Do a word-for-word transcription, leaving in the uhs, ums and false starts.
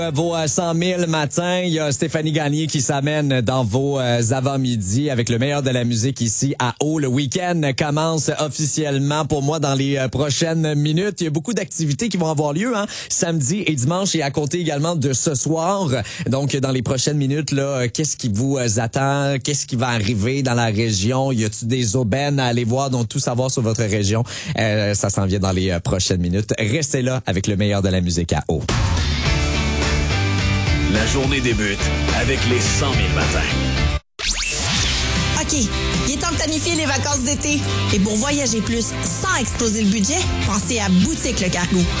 Vos euh, cent mille matins, il y a Stéphanie Gagné qui s'amène dans vos euh, avant-midi avec le meilleur de la musique ici à Haut. Le week-end commence officiellement pour moi dans les euh, prochaines minutes. Il y a beaucoup d'activités qui vont avoir lieu, hein, samedi et dimanche, et à compter également de ce soir. Donc, dans les prochaines minutes, là, qu'est-ce qui vous euh, attend? Qu'est-ce qui va arriver dans la région? Y a-t-il des aubaines à aller voir? Donc, tout savoir sur votre région, euh, ça s'en vient dans les euh, prochaines minutes. Restez là avec le meilleur de la musique à Haut. La journée débute avec les cent mille matins. OK, il est temps de planifier les vacances d'été. Et pour voyager plus sans exploser le budget, pensez à Boutique Le Cargo.